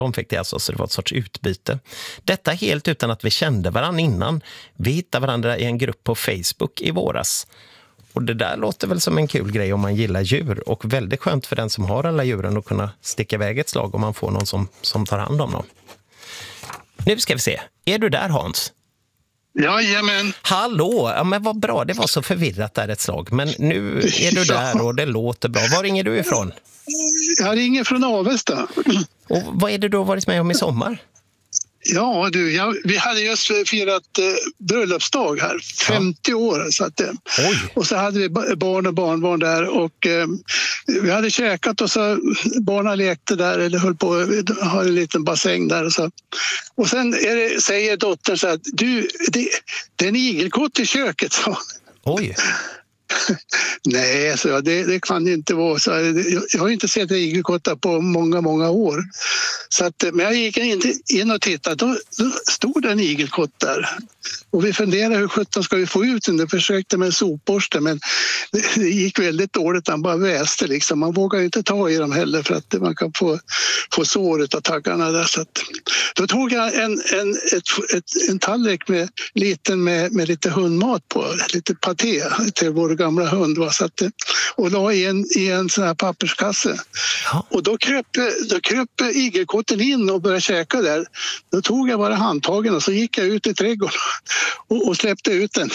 De fick det alltså, så det var ett sorts utbyte. Detta helt utan att vi kände varandra innan. Vi hittade varandra i en grupp på Facebook i våras. Och det där låter väl som en kul grej om man gillar djur. Och väldigt skönt för den som har alla djuren att kunna sticka iväg ett slag om man får någon som tar hand om dem. Nu ska vi se. Är du där, Hans? Jajamän. Hallå, ja, men vad bra. Det var så förvirrat där ett slag. Men nu är du där och det låter bra. Var ringer du ifrån? Jag ringer från Avesta. Och vad är det du har varit med om i sommar? Ja du, vi hade just firat bröllopsdag här, 50 år. Så att, och så hade vi barn och barnbarn där och vi hade käkat och så barnen lekte där eller höll på att ha en liten bassäng där. Och sen säger dottern så att det är en igelkott i köket. Så. Oj. Nej, så det kan ju inte vara så. Jag har inte sett igelkottar på många, många år. Så att, men jag gick in och tittade, då stod det en igelkott där. Och vi funderade hur sjutton ska vi få ut den. Jag försökte med en sopborste, men det gick väldigt dåligt. Han bara väste liksom. Man vågar ju inte ta i dem heller för att man kan få sår av taggarna där. Så att, då tog jag en tallrik med lite hundmat på, lite paté till vår gamla hund. Så att, och la i en sån här papperskasse. Ja. Och då kröp igelkotten in och började käka där. Då tog jag bara handtagen och så gick jag ut i trädgården och släppte ut den.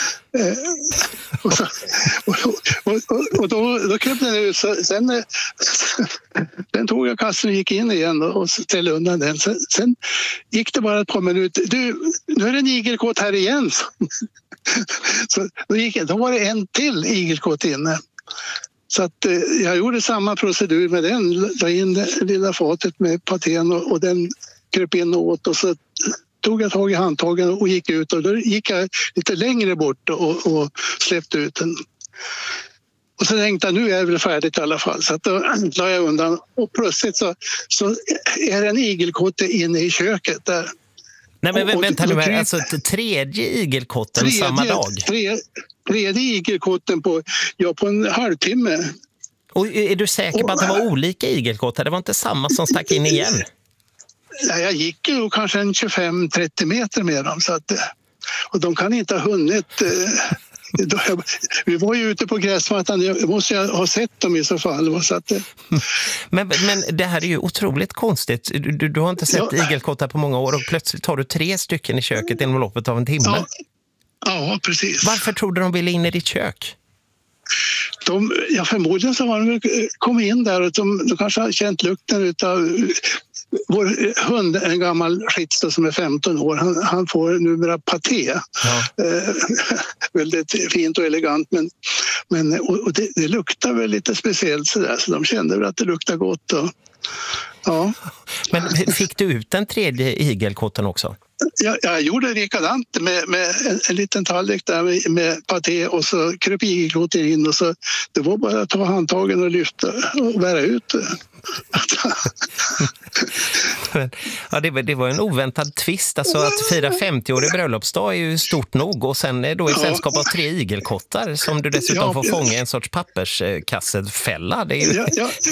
Och då kröp den ut. Sen tog jag kassen och gick in igen och ställde undan den. Sen gick det bara ett par minuter. Nu är det en igelkott här igen. Så då var det en till igelkott inne. Så att jag gjorde samma procedur med den. La in det lilla fatet med patén och den kröp in och åt och så tog jag tag i handtagen och gick ut och då gick jag lite längre bort och släppte ut den. Och så tänkte jag, nu är det väl färdigt i alla fall. Så att då la jag undan och plötsligt så är det en igelkotte inne i köket där. Nej men vänta nu här, alltså tredje igelkotten samma dag? Tredje igelkotten på en halvtimme. Och är du säker på att det var olika igelkottar? Det var inte samma som stack in igen? Ja, jag gick ju kanske en 25-30 meter med dem. Så att, och de kan inte ha hunnit... Vi var ju ute på gräsmattan, jag måste ha sett dem i så fall. Så att, men det här är ju otroligt konstigt. Du har inte sett igelkottar på många år och plötsligt har du 3 stycken i köket inom loppet av en timme. Ja, precis. Varför trodde de ville in i ditt kök? Förmodligen så har de kommit in där och de kanske har känt lukten av vår hund, en gammal skits som är 15 år. Han får numera paté. Ja. Väldigt fint och elegant, men det luktar väl lite speciellt sådär, så de kände väl att det luktar gott. Ja. Men fick du ut den tredje igelkotten också? Jag gjorde likadant med en liten tallrik där med paté och så kröp igelkotten in och så det var bara att ta handtagen och lyfta och bära ut det. Ja, det var en oväntad twist. Alltså att fira 50-årig bröllopsdag är ju stort nog och sen då i sällskap av 3 igelkottar som du dessutom får fånga i en sorts papperskassefälla. Det är ju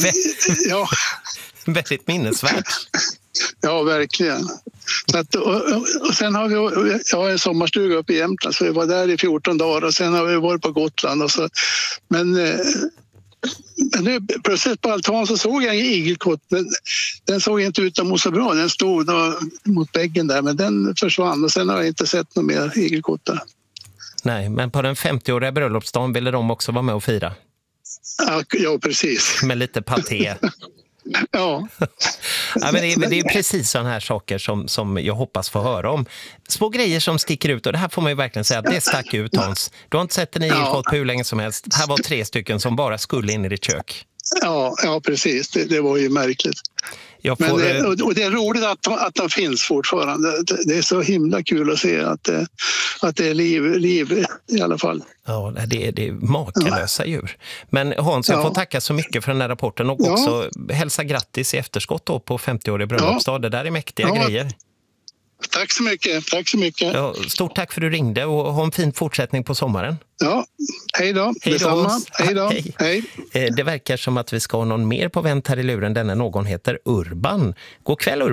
väldigt minnesvärt. Ja, verkligen. Så att, och sen har jag har en sommarstuga uppe i Jämtland så vi var där i 14 dagar och sen har vi varit på Gotland och så. Men nu plötsligt på altan så såg jag en igelkott, men den såg inte ut att må så bra. Den stod mot väggen där, men den försvann och sen har jag inte sett några mer igelkottar. Nej, men på den 50-åriga bröllopsdagen ville de också vara med och fira. Ja, precis. Med lite paté. Ja. Ja, men det är precis sådana här saker som jag hoppas få höra om. Små grejer som sticker ut, och det här får man ju verkligen säga att det stack ut, Hans. Du har inte sett en igelkott på hur länge som helst. Här var 3 stycken som bara skulle in i ditt kök. Ja, precis. Det var ju märkligt. Och det är roligt att de finns fortfarande. Det är så himla kul att se att det är liv i alla fall. Ja, det är makalösa djur. Men Hans, jag får tacka så mycket för den här rapporten och också hälsa grattis i efterskott då på 50-årig bröllopsdag. Det där är mäktiga grejer. Tack så mycket. Tack så mycket. Ja, stort tack för att du ringde och ha en fin fortsättning på sommaren. Ja, hej då. Detsamma. Hej då. Hej. Det verkar som att vi ska ha någon mer på vänt här i luren. Denna någon heter Urban. God kväll, Urban.